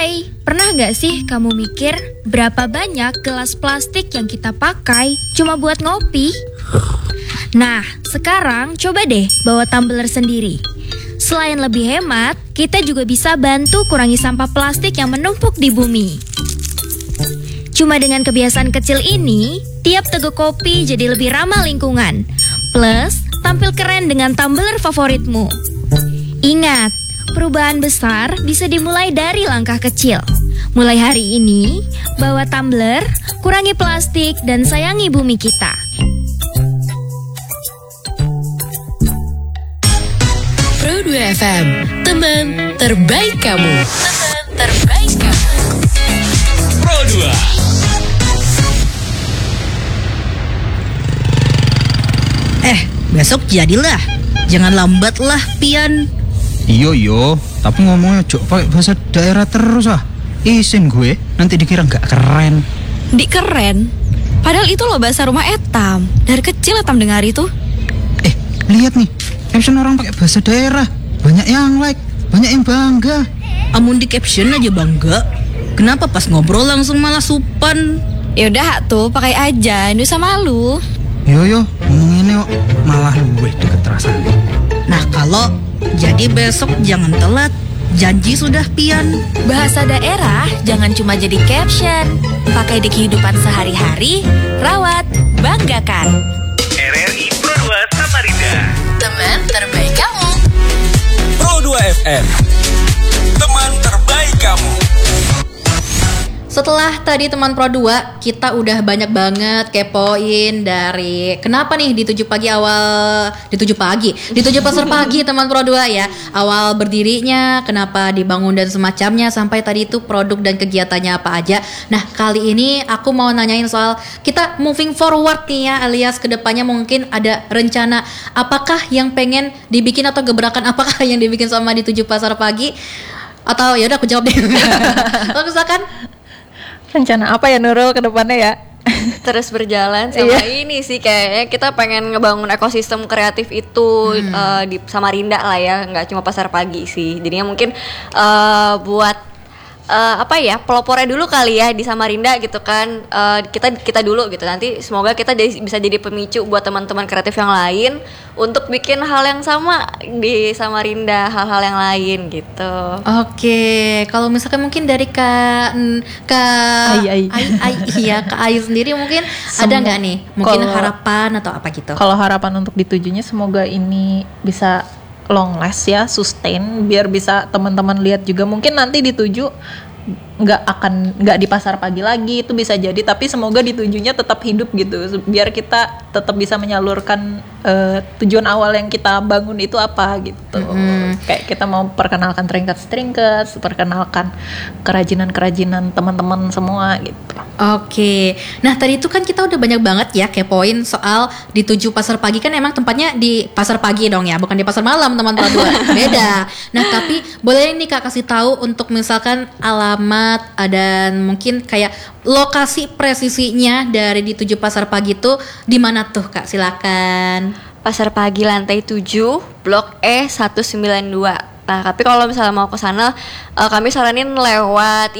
Hai, pernah gak sih kamu mikir berapa banyak gelas plastik yang kita pakai cuma buat ngopi? Nah, sekarang coba deh bawa tumbler sendiri. Selain lebih hemat, kita juga bisa bantu kurangi sampah plastik yang menumpuk di bumi. Cuma dengan kebiasaan kecil ini, tiap teguk kopi jadi lebih ramah lingkungan. Plus, tampil keren dengan tumbler favoritmu. Ingat, perubahan besar bisa dimulai dari langkah kecil. Mulai hari ini, bawa tumbler, kurangi plastik, dan sayangi bumi kita. Pro 2 FM, teman terbaik kamu. Teman terbaik kamu. Pro 2. Besok jadilah. Jangan lambat lah, Pian. Iya, tapi ngomongnya jok pakai bahasa daerah terus ah. Isin gue, nanti dikira nggak keren. Di keren? Padahal itu loh bahasa rumah Etam. Dari kecil Etam dengar itu. Lihat nih, caption orang pakai bahasa daerah. Banyak yang like, banyak yang bangga. Amun di caption aja bangga. Kenapa pas ngobrol langsung malah supan? Yaudah tuh, pakai aja. Nggak usah malu. Yo, ngomongin yuk. Malah gue deket rasanya. Nah kalau jadi besok jangan telat. Janji sudah, Pian. Bahasa daerah jangan cuma jadi caption. Pakai di kehidupan sehari-hari, rawat, banggakan. RRI Pro 2 Samarinda. Teman terbaik kamu. Pro 2 FM. Teman terbaik kamu. Setelah tadi teman Pro 2, kita udah banyak banget kepoin dari kenapa nih di 7 pasar pagi teman Pro 2 ya. Awal berdirinya, kenapa dibangun dan semacamnya, sampai tadi itu produk dan kegiatannya apa aja. Nah, kali ini aku mau nanyain soal kita moving forward nih ya, alias kedepannya mungkin ada rencana apakah yang pengen dibikin atau gebrakan apakah yang dibikin sama di 7 pasar pagi. Atau ya udah aku jawab deh. Kalau misalkan rencana apa ya Nurul ke depannya ya? Terus berjalan sama ini sih kayaknya kita pengen ngebangun ekosistem kreatif itu di Samarinda lah ya, nggak cuma pasar pagi sih. Jadinya mungkin buat pelopornya dulu kali ya di Samarinda gitu kan. Kita dulu gitu, nanti semoga kita bisa jadi pemicu buat teman-teman kreatif yang lain untuk bikin hal yang sama di Samarinda, hal-hal yang lain gitu. Oke, kalau misalkan mungkin dari Kak Ayu sendiri mungkin ada nggak nih mungkin harapan atau apa gitu? Kalau harapan untuk ditujunya semoga ini bisa long last ya, sustain, biar bisa teman-teman lihat juga. Mungkin nanti dituju nggak di pasar pagi lagi, itu bisa jadi, tapi semoga ditujunya tetap hidup gitu, biar kita tetap bisa menyalurkan tujuan awal yang kita bangun itu apa gitu. Kayak kita mau perkenalkan trinket, perkenalkan kerajinan teman-teman semua gitu. Oke, nah tadi itu kan kita udah banyak banget ya kepoin soal di 7 pasar pagi, kan emang tempatnya di pasar pagi dong ya, bukan di pasar malam teman-teman. Beda. Nah tapi boleh nih Kak kasih tahu untuk misalkan alamat dan mungkin kayak lokasi presisinya dari di 7 pasar pagi itu di mana tuh Kak, silakan. Pasar pagi lantai 7, Blok E 192. Nah, tapi kalau misalnya mau ke sana, kami saranin lewat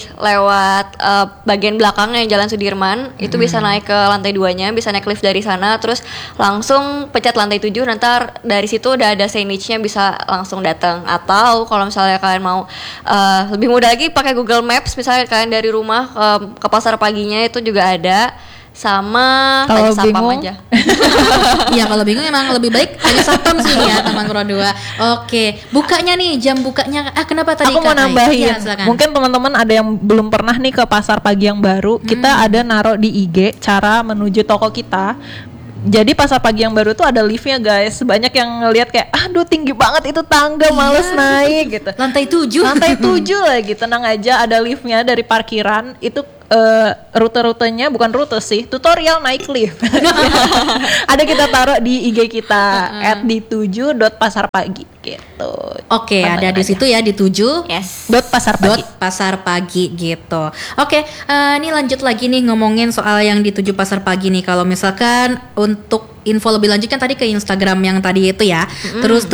bagian belakangnya Jalan Sudirman. Itu bisa naik ke lantai 2-nya, bisa naik lift dari sana, terus langsung pencet lantai 7. Nanti dari situ udah ada signage-nya, bisa langsung datang. Atau kalau misalnya kalian mau lebih mudah lagi, pakai Google Maps, misalnya kalian dari rumah ke pasar paginya itu juga ada. Sama tanya satpam aja. Iya, kalau bingung emang lebih baik tanya satpam sih ya teman Pro 2. Oke, bukanya nih, jam bukanya kenapa tadi aku Kak? Mau nambahin Ya, mungkin teman-teman ada yang belum pernah nih ke pasar pagi yang baru. Kita ada naruh di IG cara menuju toko kita. Jadi pasar pagi yang baru tuh ada liftnya guys. Banyak yang ngelihat kayak aduh tinggi banget itu tangga, males naik gitu. Lantai 7 lagi, tenang aja, ada liftnya dari parkiran. Itu rute-rutenya bukan rute sih, tutorial naik lift. Ada kita taruh di IG kita @di7.pasarpagi gitu. Oke, ada di situ ya di 7. Yes. Pasar pagi gitu. Oke, ini lanjut lagi nih ngomongin soal yang di 7 pasar pagi nih. Kalau misalkan untuk info lebih lanjut kan tadi ke Instagram yang tadi itu ya. Terus tuh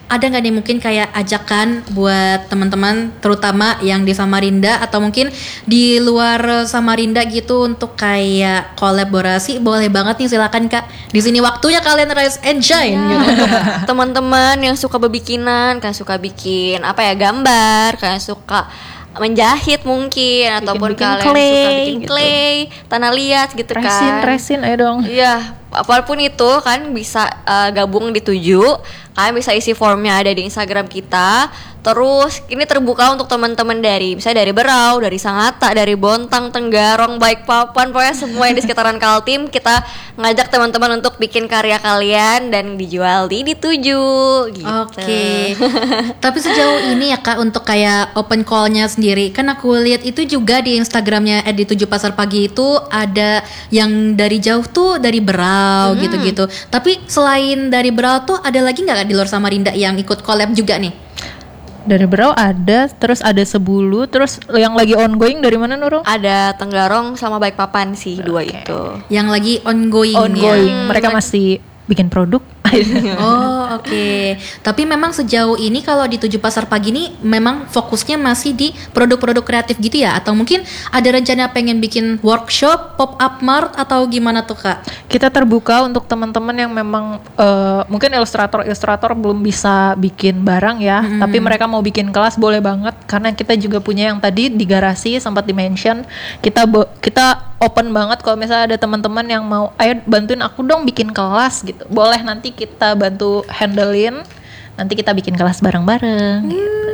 ada nggak nih mungkin kayak ajakan buat teman-teman terutama yang di Samarinda atau mungkin di luar Samarinda gitu untuk kayak kolaborasi, boleh banget nih, silakan Kak. Di sini waktunya kalian rise and shine gitu. Teman-teman yang suka bebikinan, kan suka bikin apa ya, gambar, kan suka menjahit mungkin, ataupun kalian clay, suka bikin gitu. clay, tanah liat gitu kan. Resin, ayo dong. Iya, apapun itu kan bisa gabung di 7. Kalian bisa isi formnya ada di Instagram kita. Terus ini terbuka untuk teman-teman dari misalnya dari Berau, dari Sangatta, dari Bontang, Tenggarong, Balikpapan, pokoknya semua yang di sekitaran Kaltim. Kita ngajak teman-teman untuk bikin karya kalian dan dijual di 7 gitu. Oke. Tapi sejauh ini ya Kak, untuk kayak open call-nya sendiri, kan aku lihat itu juga di Instagramnya di 7 Pasar Pagi itu ada yang dari jauh tuh dari Berau gitu-gitu. Tapi selain dari Berau tuh ada lagi nggak Kak di luar Samarinda yang ikut collab juga nih? Dari Berau ada, terus ada Sebulu, terus yang lagi ongoing dari mana Nurul? Ada Tenggarong sama Balikpapan sih, 2 itu. Yang lagi ongoing ya? Mereka masih bikin produk. Oh oke. Tapi memang sejauh ini kalau di 7 Pasar Pagi ini memang fokusnya masih di produk-produk kreatif gitu ya? Atau mungkin ada rencana pengen bikin workshop, pop-up mart atau gimana tuh Kak? Kita terbuka untuk teman-teman yang memang mungkin ilustrator belum bisa bikin barang ya, tapi mereka mau bikin kelas boleh banget, karena kita juga punya yang tadi di garasi sempat di-mention, kita open banget kalau misalnya ada teman-teman yang mau, ayo bantuin aku dong bikin kelas gitu. Boleh, nanti kita bantu handlein, nanti kita bikin kelas bareng-bareng.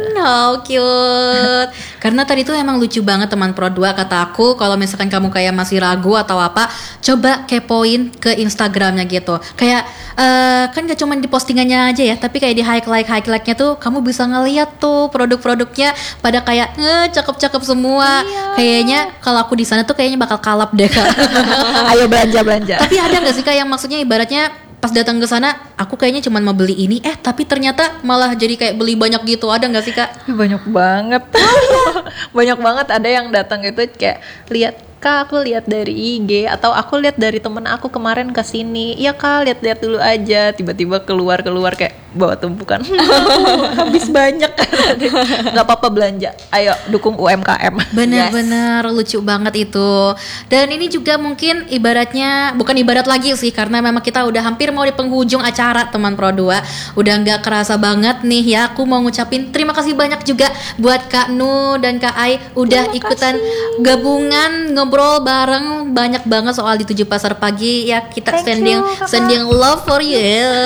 Oh cute. Karena tadi tuh emang lucu banget teman Pro 2 kata aku, kalau misalkan kamu kayak masih ragu atau apa, coba kepoin ke Instagramnya gitu. Kayak kan gak cuma di postingannya aja ya, tapi kayak di highlight-nya tuh kamu bisa ngeliat tuh produk-produknya pada kayak cakep-cakep semua. Kayaknya kalau aku di sana tuh kayaknya bakal kalap deh Kak. Ayo belanja. Tapi ada nggak sih Kak yang maksudnya ibaratnya pas datang ke sana aku kayaknya cuma mau beli ini, tapi ternyata malah jadi kayak beli banyak gitu, ada nggak sih Kak? Banyak banget. Banyak banget, ada yang datang itu kayak lihat, Kak aku lihat dari IG, atau aku lihat dari temen aku kemarin ke sini. Iya Kak, lihat-lihat dulu aja. Tiba-tiba keluar kayak bawa tumpukan. Habis banyak. Gak apa-apa belanja. Ayo dukung UMKM. Benar-benar lucu banget itu. Dan ini juga mungkin ibaratnya, bukan ibarat lagi sih, karena memang kita udah hampir mau di penghujung acara teman Pro 2. Udah gak kerasa banget nih ya. Aku mau ngucapin terima kasih banyak juga buat Kak Nu dan Kak Ai udah ikutan gabungan ngobrol bareng banyak banget soal di 7 Pasar Pagi ya. Kita sending love for you.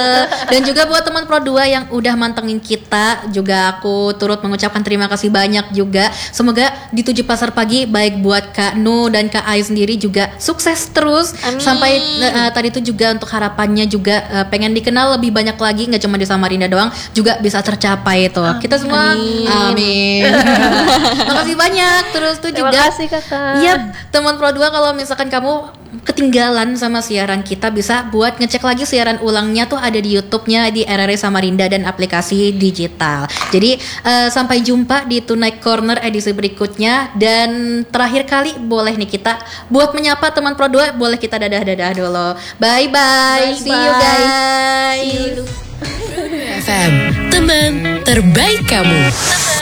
Dan juga buat teman Pro 2 yang udah mantengin kita, juga aku turut mengucapkan terima kasih banyak juga. Semoga di 7 Pasar Pagi baik buat Kak Nu dan Kak Ai sendiri juga sukses terus. Amin. Sampai tadi itu juga untuk harapannya juga pengen dikenal lebih banyak lagi, nggak cuma di Samarinda doang, juga bisa tercapai itu. Kita semua amin. Makasih banyak. Terus tuh juga Terima kasih Kakak. Iya, teman Pro 2, kalau misalkan kamu ketinggalan sama siaran kita, bisa buat ngecek lagi siaran ulangnya tuh ada di YouTube-nya di RRI Samarinda dan aplikasi digital. Jadi sampai jumpa di Tonight Corner edisi berikutnya. Dan terakhir kali boleh nih kita buat menyapa teman Pro 2, boleh kita dadah-dadah dulu. Bye-bye. See you guys. FM, teman terbaik kamu.